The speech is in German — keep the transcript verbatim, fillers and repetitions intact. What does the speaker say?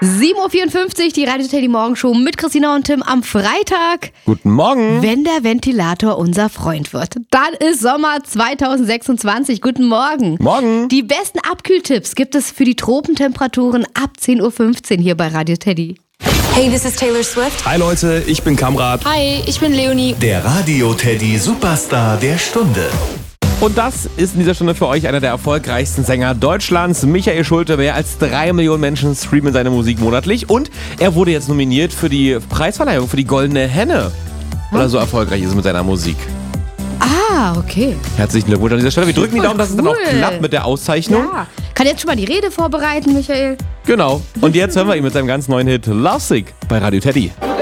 sieben Uhr vierundfünfzig, die Radio Teddy Morgenshow mit Christina und Tim am Freitag. Guten Morgen. Wenn der Ventilator unser Freund wird, dann ist Sommer zweitausendsechsundzwanzig. Guten Morgen. Morgen. Die besten Abkühltipps gibt es für die Tropentemperaturen ab zehn Uhr fünfzehn hier bei Radio Teddy. Hey, this is Taylor Swift. Hi Leute, ich bin Kamrat. Hi, ich bin Leonie. Der Radio Teddy Superstar der Stunde. Und das ist in dieser Stunde für euch einer der erfolgreichsten Sänger Deutschlands. Michael Schulte, mehr als drei Millionen Menschen streamen seine Musik monatlich. Und er wurde jetzt nominiert für die Preisverleihung für die Goldene Henne. Weil er so erfolgreich ist mit seiner Musik. Ah, okay. Herzlichen Glückwunsch an dieser Stelle. Wir drücken die Daumen, dass es dann auch Cool. klappt mit der Auszeichnung. Ja. Kann jetzt schon mal die Rede vorbereiten, Michael? Genau. Und jetzt hören wir ihn mit seinem ganz neuen Hit Lovesick bei Radio Teddy.